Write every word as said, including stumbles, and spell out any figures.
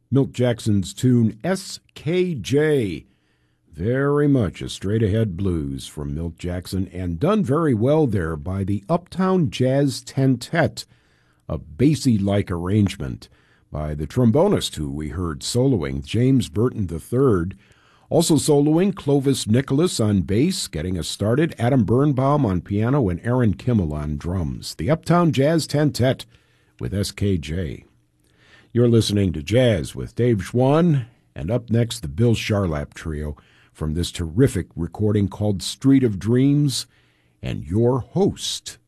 Milt Jackson's tune S K J. Very much a straight-ahead blues from Milt Jackson, and done very well there by the Uptown Jazz Tentet, a bassy-like arrangement by the trombonist who we heard soloing, James Burton the third. Also soloing, Clovis Nicholas on bass, getting us started, Adam Birnbaum on piano, and Aaron Kimmel on drums. The Uptown Jazz Tentet with S K J. You're listening to Jazz with Dave Schwann, and up next, the Bill Charlap Trio from this terrific recording called Street of Dreams, and your host,